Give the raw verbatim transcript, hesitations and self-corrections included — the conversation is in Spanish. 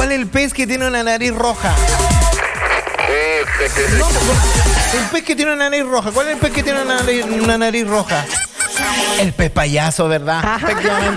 ¿cuál es el pez que tiene una nariz roja? Sí, sí, sí. No, el pez que tiene una nariz roja. ¿Cuál es el pez que tiene una nariz, una nariz roja? El pez payaso, ¿verdad? Ajá. Efectivamente.